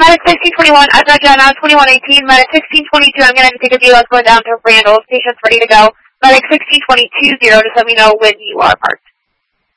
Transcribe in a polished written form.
Medic 1621, I've got you now 2118. Medic 1622, I'm going to take a deal. Let's go down to Randall. Station's ready to go. Medic 16220, just let me know when you are parked.